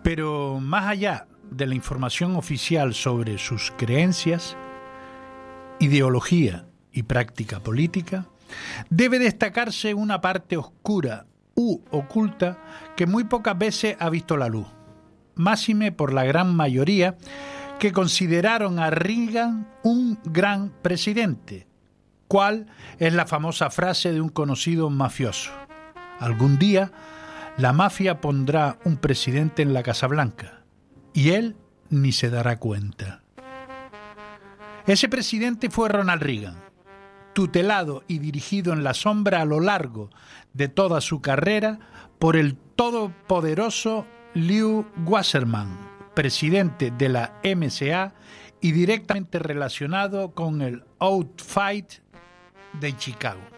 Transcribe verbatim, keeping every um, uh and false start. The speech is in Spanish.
Pero más allá de la información oficial sobre sus creencias, ideología y práctica política, debe destacarse una parte oscura u oculta que muy pocas veces ha visto la luz, máxime por la gran mayoría que consideraron a Reagan un gran presidente. ¿Cuál es la famosa frase de un conocido mafioso? Algún día la mafia pondrá un presidente en la Casa Blanca y él ni se dará cuenta. Ese presidente fue Ronald Reagan, tutelado y dirigido en la sombra a lo largo de toda su carrera por el todopoderoso Lew Wasserman, presidente de la M C A y directamente relacionado con el Outfit de Chicago.